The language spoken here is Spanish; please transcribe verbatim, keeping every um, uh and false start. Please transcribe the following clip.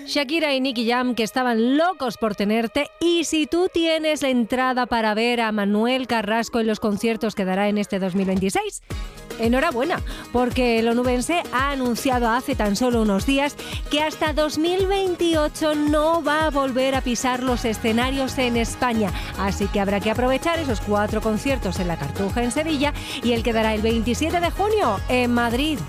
Shakira y Nicky Jam, que estaban locos por tenerte. Y si tú tienes la entrada para ver a Manuel Carrasco en los conciertos que dará en este dos mil veintiséis, enhorabuena, porque el onubense ha anunciado hace tan solo unos días que hasta dos mil veintiocho no va a volver a pisar los escenarios en España. Así que habrá que aprovechar esos cuatro conciertos en la Cartuja en Sevilla y el que dará el veintisiete de junio en Madrid.